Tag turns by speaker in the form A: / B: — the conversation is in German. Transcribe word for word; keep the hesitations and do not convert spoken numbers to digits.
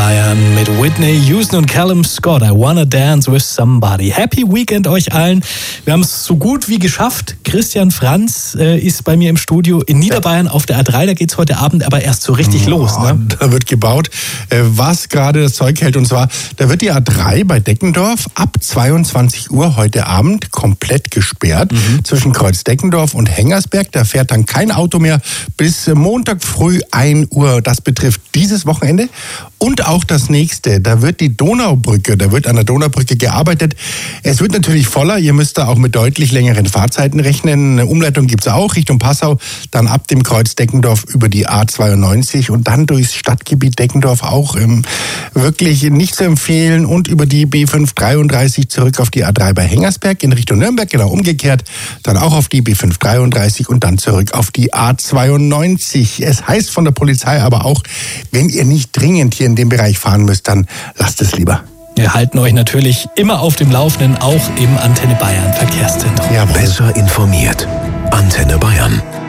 A: Bayern mit Whitney Houston und Callum Scott. I wanna dance with somebody. Happy Weekend euch allen. Wir haben es so gut wie geschafft. Christian Franz äh, ist bei mir im Studio in Niederbayern auf der A drei. Da geht's heute Abend aber erst so richtig oh, los. Ne?
B: Da wird gebaut, äh, was gerade das Zeug hält. Und zwar, da wird die A drei bei Deckendorf ab zweiundzwanzig Uhr heute Abend komplett gesperrt. Mhm. Zwischen Kreuz Deckendorf und Hengersberg. Da fährt dann kein Auto mehr bis Montag früh ein Uhr. Das betrifft dieses Wochenende und auch das nächste. Da wird die Donaubrücke, da wird an der Donaubrücke gearbeitet. Es wird natürlich voller. Ihr müsst da auch mit deutlich längeren Fahrzeiten rechnen. Eine Umleitung gibt's auch Richtung Passau. Dann ab dem Kreuz Deckendorf über die A zweiundneunzig und dann durchs Stadtgebiet Deckendorf auch ähm, wirklich nicht zu empfehlen. Und über die B fünf dreiunddreißig zurück auf die A drei bei Hengersberg in Richtung Nürnberg, genau umgekehrt. Dann auch auf die B fünf dreiunddreißig und dann zurück auf die A zweiundneunzig. Es heißt von der Polizei aber auch, wenn ihr nicht dringend hier in dem Bereich fahren müsst, dann lasst es lieber.
A: Wir halten euch natürlich immer auf dem Laufenden, auch im Antenne Bayern Verkehrszentrum.
C: Ja, besser informiert. Antenne Bayern.